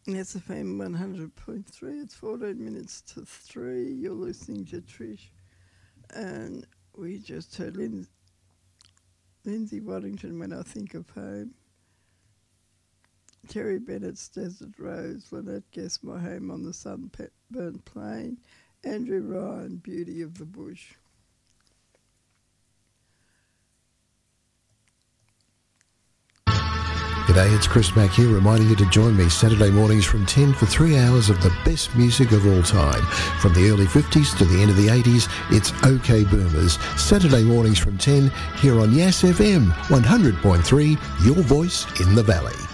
SFM 100.3. It's 14 minutes to 3. You're listening to Trish. And we just heard Lindsay Waddington, When I Think of Home. Terry Bennett's Desert Rose. Lynette Guess, My Home on the Sunburnt Plain. Andrew Ryan, Beauty of the Bush. G'day, it's Chris Mack here, reminding you to join me Saturday mornings from 10 for 3 hours of the best music of all time. From the early 50s to the end of the 80s, it's OK Boomers. Saturday mornings from 10 here on Yass FM 100.3, your voice in the valley.